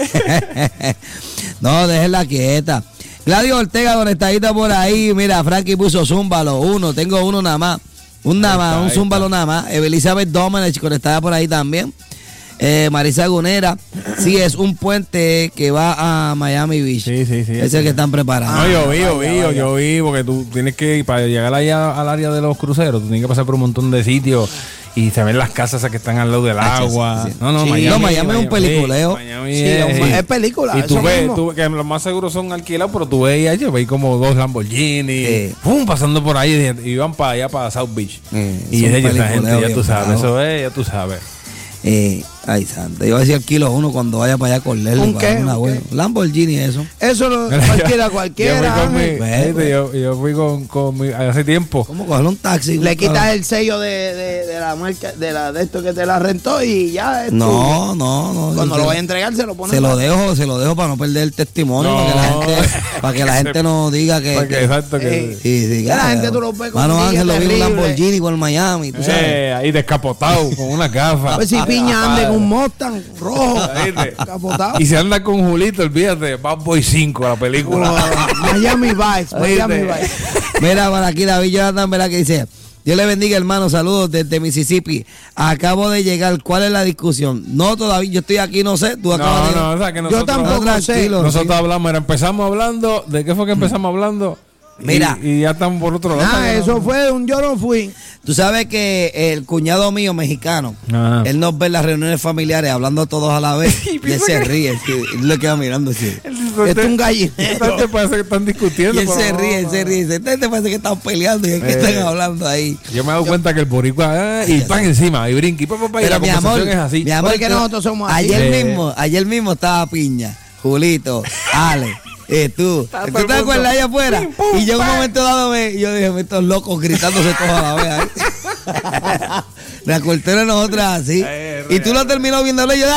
No, déjenla quieta. Gladio Ortega conectadita por ahí. Mira, Frankie puso zúmbalo. Tengo uno nada más. Un zúmbalo nada más. Elizabeth Domenech conectada por ahí también. Marisa Gunera. Sí, es un puente que va a Miami Beach. Sí. Es el que están preparando. No, yo vi, porque tú tienes que, para llegar allá al área de los cruceros, tú tienes que pasar por un montón de sitios. Y se ven las casas que están al lado del agua. Sí. Miami es un peliculeo. Es película. Y tú ves que los más seguros son alquilados, pero tú ves yo veis como 2 Lamborghini pasando por ahí y van para allá, para South Beach. Y es esa gente, ya tú sabes. Eso es, ya tú sabes. Ay, santo. Yo voy a decir alquilo uno cuando vaya para allá con Lely. ¿Un qué? Lamborghini, eso. Eso lo cualquiera. Yo fui con mi, hace tiempo. ¿Cómo coger un taxi? Le quitas el sello de la marca, de esto que te la rentó y ya. No. Cuando lo vaya a entregar, se lo pones. Se lo dejo para no perder el testimonio. Para que la gente no diga que. Exacto. La gente tú lo ves con Mano Ángel lo vi en un Lamborghini por Miami. ¿Tú sabes? Ahí descapotado, con una gafa. A ver si Piña ande con un Mustang rojo. Capotado. Y si anda con Julito, olvídate, Bad Boy 5, la película. Miami Vice. Mira, para aquí David Jonathan, ¿verdad? Que dice: Dios le bendiga, hermano, saludos desde Mississippi. Acabo de llegar, ¿cuál es la discusión? No, todavía, yo estoy aquí, no sé, tú acabas de... No, o sea que nosotros, yo tampoco sé. Nosotros hablamos, empezamos hablando, ¿de qué fue que empezamos hablando? Mira. Y ya estamos por otro lado. Eso fue un yo no fui. Tú sabes que el cuñado mío mexicano, él nos ve en las reuniones familiares hablando todos a la vez y él se ríe, él lo queda mirando así. Esto es un gallinero. ¿Te parece que están discutiendo? Y él se ríe. ¿Te parece que están peleando y es que están hablando ahí? Yo me he dado cuenta que el boricua y están encima y brinqui, y la conversación es así. Mi amor, porque nosotros somos así. Ayer mismo estaba Piña, Julito, Ale. ¿Tú te acuerdas allá afuera? Y yo en un momento dado yo dije, estos locos gritándose todos a la vez ahí. La cultura de nosotros así. Y tú lo terminó viéndolo y yo,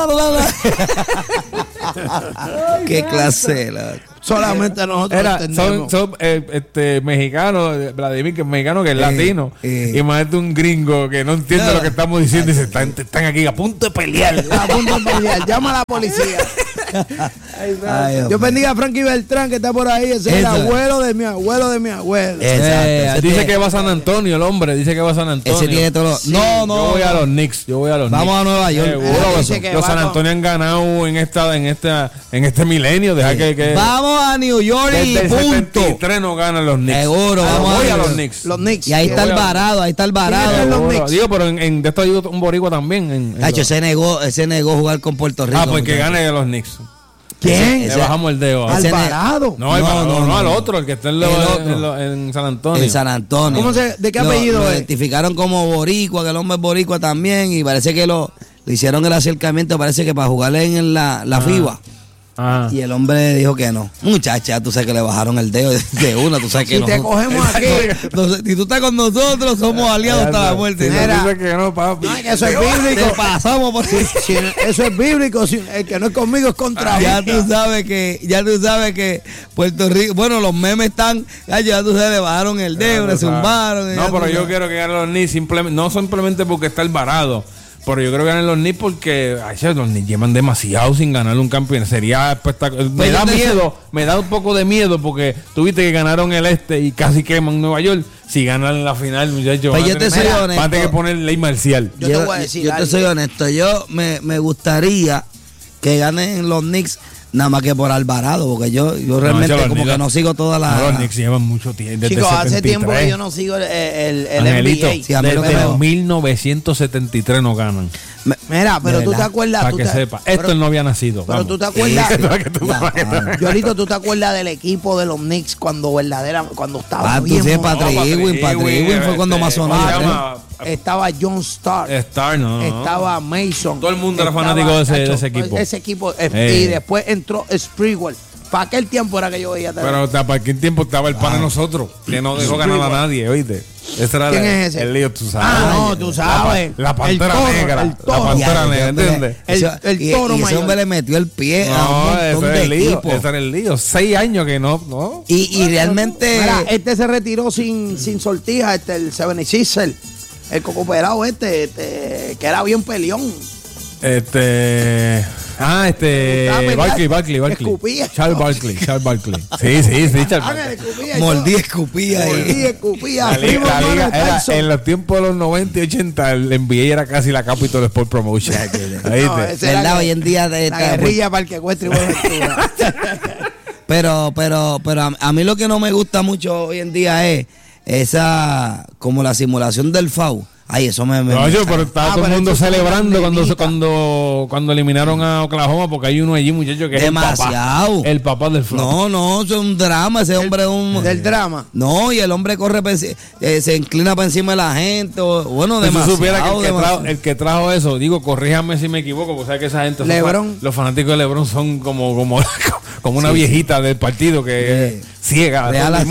qué clase, loco. Solamente nosotros entendemos. Son mexicanos, Vladimir, que es mexicano, que es latino. Imagínate un gringo que no entiende lo que estamos diciendo y se están aquí a punto de pelear. Llama a la policía. Yo bendiga a Frankie Beltrán, que está por ahí. Ese es el abuelo de mi abuelo. Dice que va a San Antonio, el hombre. Dice que va a San Antonio. Ese tiene todo. Sí. No. Yo voy a los Knicks. Vamos a Nueva York. Los San Antonio han ganado en este milenio. Vamos a New York y punto. punto. 73 no ganan los Knicks. Seguro, voy a los Knicks. Los Knicks. Y ahí está Alvarado, Digo, pero de esto hay un boricua también. Se negó jugar con Puerto Rico. Pues que gane los Knicks. ¿Quién? Le bajamos el dedo. Alvarado. No, al otro, el que está en San Antonio. En San Antonio. ¿De qué apellido lo es? Identificaron como boricua, que el hombre es boricua también, y parece que le hicieron el acercamiento, parece que para jugarle en la FIBA. Y el hombre dijo que no. Muchacha, tú sabes que le bajaron el dedo de una, tú sabes que si te cogemos aquí. Si tú estás con nosotros, somos aliados hasta la muerte. Que eso es bíblico. Te pasamos por eso es bíblico. El que no es conmigo es contra mí. Ya tú sabes que Puerto Rico, bueno, los memes están, ya tú sabes, le bajaron el dedo, le zumbaron. No, pero yo quiero que ganen los Knicks, no simplemente porque está Alvarado. Pero yo creo que ganen los Knicks porque los Knicks llevan demasiado sin ganar un campeón. Sería espectacular. Me da un poco de miedo porque tuviste que ganaron el y casi queman Nueva York. Si ganan la final, muchachos, pues yo te soy honesto. Van a tener que poner ley marcial. Yo te voy a decir yo te soy honesto. Yo me gustaría que ganen los Knicks nada más que por Alvarado, porque yo realmente como que no sigo todas las... Los Knicks llevan mucho tiempo. Chicos, hace tiempo que yo no sigo el NBA. Sí, desde 1973 no ganan. Mira, pero tú te acuerdas... Para que sepa, él no había nacido. Pero tú te acuerdas... Yolito, ¿tú te acuerdas del equipo de los Knicks cuando estaba bien? Patrick Ewing fue cuando más sonaba. Estaba John Stark. Estaba Mason. Todo el mundo era fanático de ese equipo. Y después entró Sprewell. Para aquel tiempo era que yo veía televisión. Pero para aquel tiempo estaba el pan de nosotros, que no dejó ganar a nadie, ¿oíste? Ese era ¿Quién es ese? El lío, tú sabes. No, tú sabes. La pantera negra. La pantera negra, ¿entiendes? El toro y ese hombre le metió el pie a un montón de equipos. Ese era el lío. 6 años que no. Y realmente... Mira, se retiró sin sortija, el 76er. El cocoperado que era bien peleón. Barkley. Escupía. Charles Barkley. Sí, Charles Barkley. Mordí, escupía. En los tiempos de los 90 y 80, el NBA era casi la Capitol Sport Promotion. ¿Verdad? Hoy en día... La guerrilla para el que cueste Pero a mí lo que no me gusta mucho hoy en día es como la simulación del FAU. Ay, eso me pero estaba todo el mundo celebrando cuando eliminaron a Oklahoma, porque hay uno allí, muchacho, que demasiado. Es el papá del flop. No, eso es un drama. Ese hombre es un... ¿Del drama? No, y el hombre corre, se inclina para encima de la gente. Bueno, demasiado. Si supiera que el que trajo eso, digo, corríjame si me equivoco, porque sabes que esa gente... LeBron. Los fanáticos de LeBron son como una viejita del partido que ciega.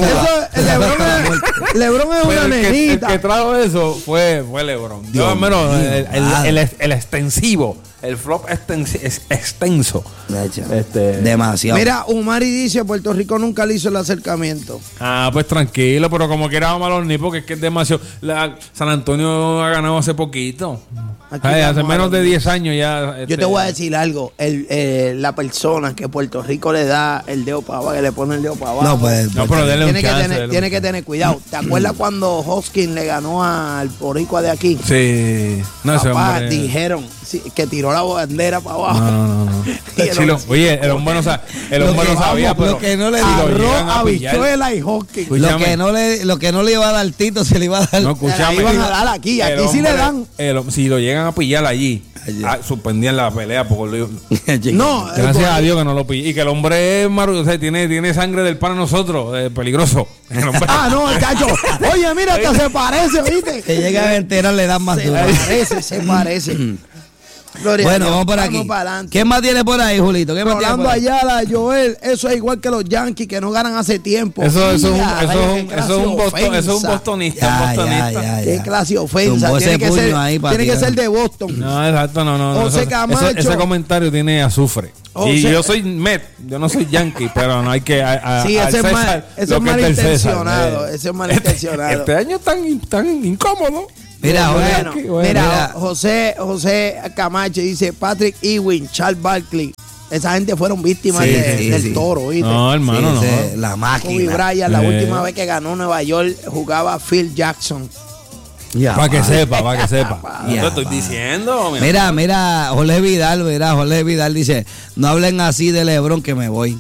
LeBron es una nenita. El que trajo eso fue LeBron. Yo al menos el extensivo, el flop extenso. Demasiado. Mira, Umari dice, Puerto Rico nunca le hizo el acercamiento. Pues tranquilo, pero como quiera vamos a los ni, porque es que es demasiado. San Antonio ha ganado hace poquito. Hace menos de 10 años ya. Yo te voy a decir algo. La persona que Puerto Rico le da el dedo para abajo, que le pone el dedo para abajo. Pero dele tiene que tener cuidado. ¿Te acuerdas cuando Hoskins le ganó al boricua de aquí? Sí. Papá, dijeron que tiró la bandera para abajo. No. Oye, el hombre no sabía, pero lo que no le arroz, habichuela y Hoskins. Lo que no le iba a dar Tito se le iba a dar. No, escuchame. Le iban a dar aquí sí le dan. Si lo llegan a pillar allí, suspendían la pelea porque no, gracias a Dios que no lo pillé. Y que el hombre es tiene sangre del pan a nosotros, peligroso. No, el cacho. Oye, mira, que se parece, ¿viste? Se llega a enterar, le dan más duro. Se parece. Gloria, bueno, vamos por aquí. ¿Qué más tiene por ahí, Julito? Rolando Ayala, Joel, eso es igual que los Yankees que no ganan hace tiempo. Eso es un bostonista. Qué clase de ofensa. Tiene que ser de Boston. No, exacto, no. José Camacho. Ese comentario tiene azufre. Y yo soy Met, yo no soy Yankee, pero no hay que... Sí, ese es malintencionado. Ese es malintencionado. Este año tan incómodo. Mira, José Camacho dice, Patrick Ewing, Charles Barkley, esa gente fueron víctimas del toro, ¿viste? No, hermano, no. La máquina. Kobe Bryant, la última vez que ganó Nueva York, jugaba Phil Jackson. Para que sepa. Lo estoy diciendo. Mira, Jorge Vidal dice, no hablen así de LeBron que me voy.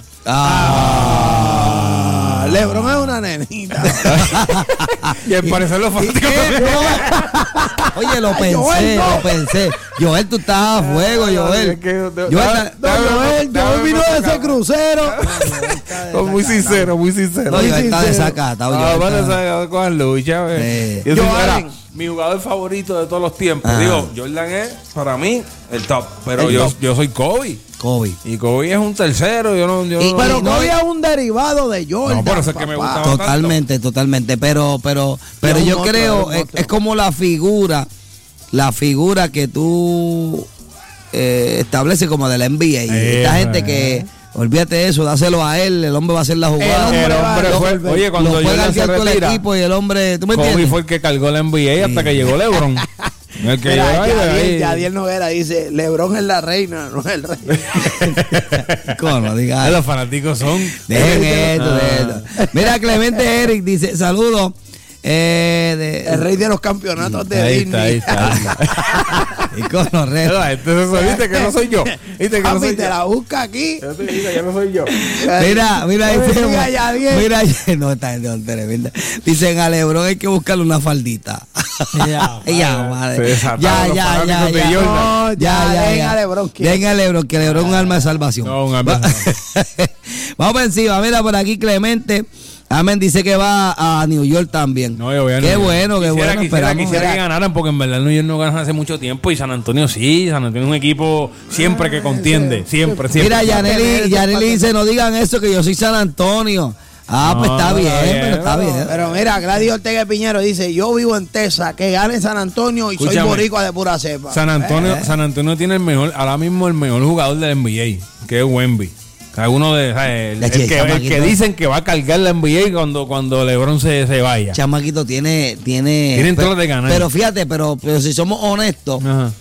LeBron es una nenita. Y al parecer los fanáticos. Oye, lo pensé. Joel, tú estabas a fuego, Joel. Joel vino de ese crucero. Muy sincero. No, Joel está desacatado. Con lucha. Mi jugador favorito de todos los tiempos. Digo, Jordan es para mí el top. Pero yo soy Kobe. Y Kobe es un tercero. Pero Kobe es un derivado de Jordan. No, por eso es que me gusta totalmente. Pero yo creo, es como la figura que tú estableces como de la NBA. Esta gente que... Olvídate de eso, dáselo a él, el hombre va a hacer la jugada. El hombre fue oye, cuando Jordan se retira, el equipo y el hombre, ¿tú me entiendes? entiendes? Kobe fue el que cargó la NBA hasta que llegó LeBron. Yadiel Noguera dice, LeBron es la reina, no es el rey. ¿Cómo? Diga. Los fanáticos son... Dejen esto. Mira, Clemente Eric dice, saludos. El rey de los campeonatos de Disney. Ahí está. Y con los retos. Entonces, viste que no soy yo. Viste que no soy yo. Te la busca aquí. Ya no soy yo. Mira, dice. No, está tremenda. Dicen a LeBron hay que buscarle una faldita. Madre. Venga, LeBron. Que LeBron es un alma de salvación. No, un alma de salvación. Vamos por encima. Mira, por aquí Clemente Amén, dice que va a New York también. No, yo voy a qué New York. Bueno, qué bueno. Quisiera que ganaran, porque en verdad New York no ganan hace mucho tiempo y San Antonio sí. San Antonio es un equipo siempre que contiende. Siempre. Mira, Yaneli dice, no digan eso, que yo soy San Antonio. Pues está bien, pero está bien. Pero mira, Gladys Ortega Piñero dice, yo vivo en Texas, que gane San Antonio y soy boricua de pura cepa. San Antonio tiene ahora mismo el mejor jugador del NBA, que es Wemby. Uno de el que dicen que va a cargar la NBA cuando LeBron se vaya. Chamaquito tienen todo de ganar. Pero fíjate, pero si somos honestos,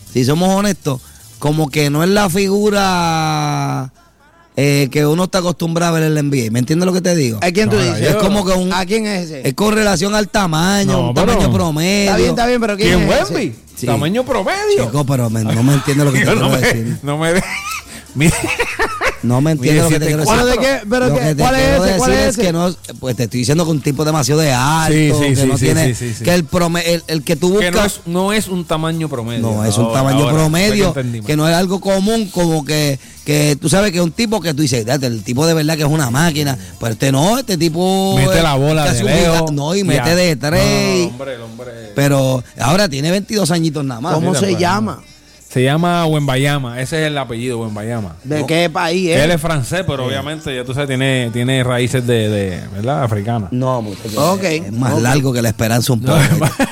como que no es la figura que uno está acostumbrado a ver en la NBA. ¿Me entiendes lo que te digo? ¿A quién tú dices? Es como que ¿A quién es ese? Es con relación al tamaño, tamaño promedio. Está bien, pero ¿quién es ese? Wemby? Sí. Tamaño promedio. Chico, pero no me entiendes lo que te quiero decir. No me entiendes lo que te quiero decir. ¿Cuál es ese? Que no, pues te estoy diciendo que un tipo demasiado de alto, que el que tú buscas que no es un tamaño promedio. No, es un tamaño promedio, que no es algo común, como que tú sabes que es un tipo que tú dices, el tipo de verdad que es una máquina, pero este tipo mete la bola de lejos. No, y mete de tres. El hombre. Pero ahora tiene 22 añitos nada más. ¿Cómo se llama? Se llama Wembayama, ese es el apellido, Wembayama. ¿De qué país es? Él es francés, pero obviamente ya tú sabes, tiene raíces de ¿verdad? Africanas. No, muchachos. Es más largo que la esperanza un poco.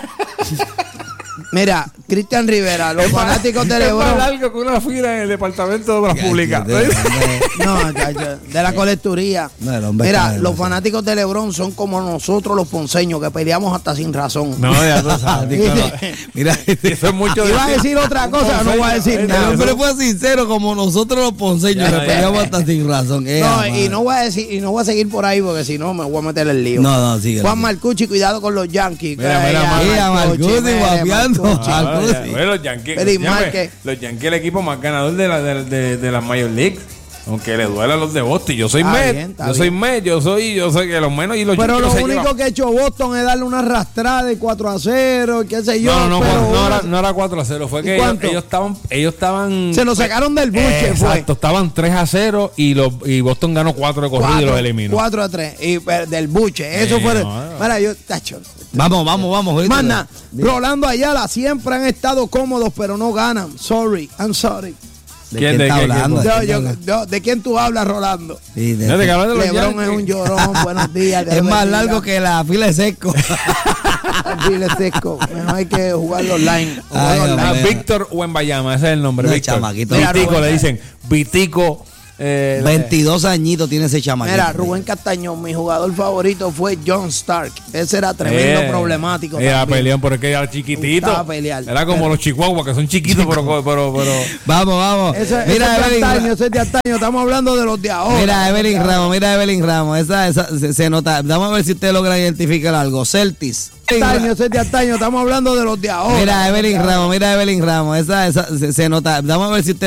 Mira, Cristian Rivera, los fanáticos de LeBron. Es más largo que una fila en el departamento de obras públicas. No, de la colecturía. Mira, los fanáticos de LeBron son como nosotros los ponceños, que peleamos hasta sin razón. No, ya tú sabes. Mira, eso es mucho. ¿Iba a decir otra cosa? No voy a decir nada. El hombre fue sincero, como nosotros los ponceños, que peleamos hasta sin razón. Y no voy a decir, y no voy a seguir por ahí, porque si no me voy a meter el lío. No, sigue. Juan Marcucci, cuidado con los Yankees. Mira, Marcucci guapeando. Los Yankees, el equipo más ganador de las Major League. Aunque le duele a los de Boston. Yo soy Met. Yo soy que los menos y los Pero lo único que ha hecho Boston es darle una arrastrada de 4-0, qué sé yo. No era 4-0. Fue que ellos estaban. Se lo sacaron del buche. Exacto, estaban 3-0 y Boston ganó 4 de corrido y los eliminó. 4-3 y del buche. Eso fue. Mira, yo, tacho. Vamos. Manda, Rolando Ayala, siempre han estado cómodos, pero no ganan. I'm sorry. ¿De quién está hablando? ¿De quién tú hablas, Rolando? Sí, LeBron es un llorón. Buenos días. Es más largo que la fila de seco. Fila de seco. Mejor hay que jugarlo online. Víctor Wembayama, ese es el nombre. Víctor. Chamaquito. Vitico, le dicen. Vitico. 22 añitos tiene ese chamaquito. Mira, Rubén Castañón, mi jugador favorito fue John Stark. Ese era tremendo problemático. Era peleón porque era chiquitito. Era como los chihuahuas, que son chiquitos, pero. Vamos. Mira, ese es de antaño. Estamos hablando de los de ahora. Mira, Evelyn Ramos. Esa se nota. Vamos a ver si ustedes logran identificar algo. Celtis. Ese es de antaño. Estamos hablando de los de ahora. Mira, Evelyn Ramos. Esa se nota. Vamos a ver si ustedes